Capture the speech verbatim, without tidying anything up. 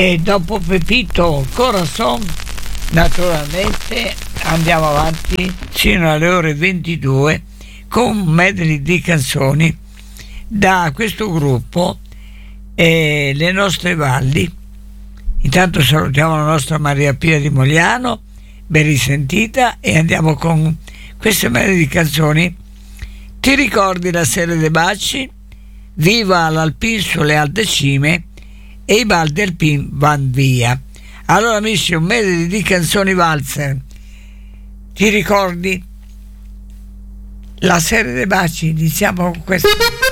E dopo Pepito Corazon, naturalmente andiamo avanti fino alle ore ventidue con un medley di canzoni da questo gruppo, eh, Le Nostre Valli. Intanto salutiamo la nostra Maria Pia di Mogliano, ben risentita, e andiamo con queste medley di canzoni. Ti ricordi la Sera dei Baci? Viva l'Alpin sulle alte cime, e i baldi alpin van via. Allora amici, un medley di canzoni valzer. Ti ricordi la Sera dei Baci? Iniziamo con questo.